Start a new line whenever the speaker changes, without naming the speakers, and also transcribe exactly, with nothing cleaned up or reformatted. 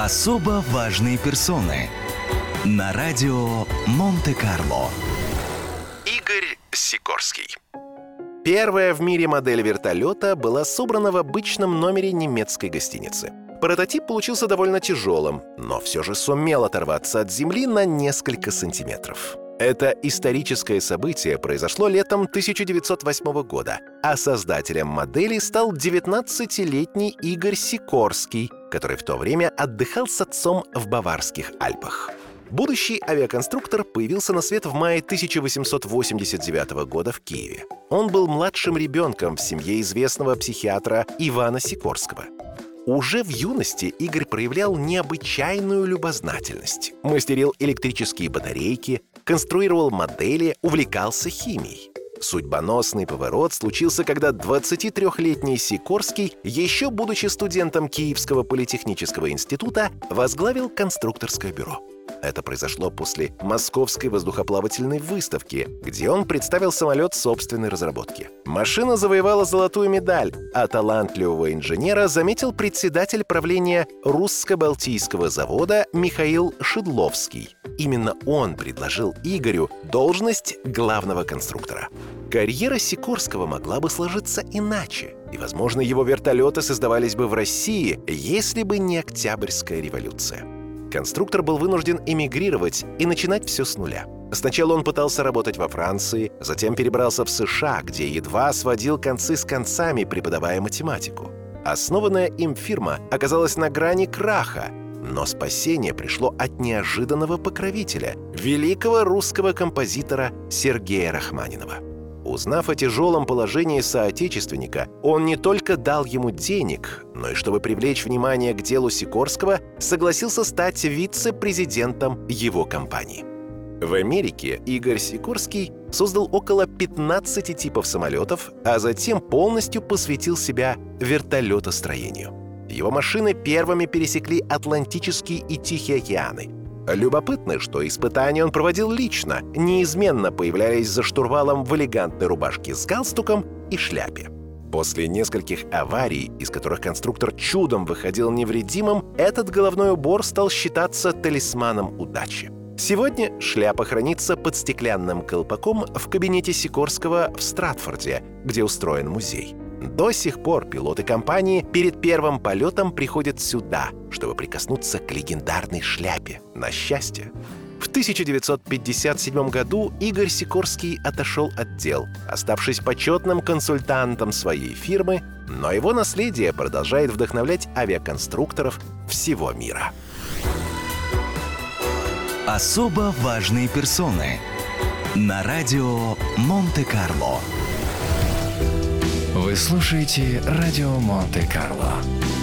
Особо важные персоны на радио Монте-Карло.
Игорь Сикорский. Первая в мире модель вертолета была собрана в обычном номере немецкой гостиницы. Прототип получился довольно тяжелым, но все же сумел оторваться от земли на несколько сантиметров. Это историческое событие произошло летом тысяча девятьсот восьмого года, а создателем модели стал девятнадцатилетний Игорь Сикорский, который в то время отдыхал с отцом в Баварских Альпах. Будущий авиаконструктор появился на свет в мае тысяча восемьсот восемьдесят девятого года в Киеве. Он был младшим ребенком в семье известного психиатра Ивана Сикорского. Уже в юности Игорь проявлял необычайную любознательность. Мастерил электрические батарейки, конструировал модели, увлекался химией. Судьбоносный поворот случился, когда двадцатитрёхлетний Сикорский, еще будучи студентом Киевского политехнического института, возглавил конструкторское бюро. Это произошло после Московской воздухоплавательной выставки, где он представил самолет собственной разработки. Машина завоевала золотую медаль, а талантливого инженера заметил председатель правления Русско-Балтийского завода Михаил Шидловский. Именно он предложил Игорю должность главного конструктора. Карьера Сикорского могла бы сложиться иначе, и, возможно, его вертолеты создавались бы в России, если бы не Октябрьская революция. Конструктор был вынужден эмигрировать и начинать все с нуля. Сначала он пытался работать во Франции, затем перебрался в США, где едва сводил концы с концами, преподавая математику. Основанная им фирма оказалась на грани краха, но спасение пришло от неожиданного покровителя, великого русского композитора Сергея Рахманинова. Узнав о тяжелом положении соотечественника, он не только дал ему денег, но и, чтобы привлечь внимание к делу Сикорского, согласился стать вице-президентом его компании. В Америке Игорь Сикорский создал около пятнадцати типов самолетов, а затем полностью посвятил себя вертолетостроению. Его машины первыми пересекли Атлантический и Тихий океаны. Любопытно, что испытания он проводил лично, неизменно появляясь за штурвалом в элегантной рубашке с галстуком и шляпе. После нескольких аварий, из которых конструктор чудом выходил невредимым, этот головной убор стал считаться талисманом удачи. Сегодня шляпа хранится под стеклянным колпаком в кабинете Сикорского в Стратфорде, где устроен музей. До сих пор пилоты компании перед первым полетом приходят сюда, чтобы прикоснуться к легендарной шляпе на счастье. В тысяча девятьсот пятьдесят седьмом году Игорь Сикорский отошел от дел, оставшись почетным консультантом своей фирмы, но его наследие продолжает вдохновлять авиаконструкторов всего мира.
Особо важные персоны на радио Монте-Карло.
Вы слушаете радио Монте-Карло.